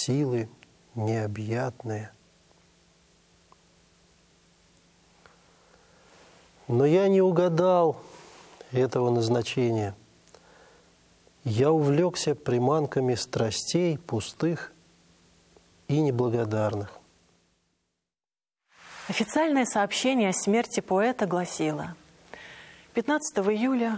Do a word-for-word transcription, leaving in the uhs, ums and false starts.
силы необъятные. Но я не угадал этого назначения. Я увлекся приманками страстей пустых и неблагодарных. Официальное сообщение о смерти поэта гласило: пятнадцатого июля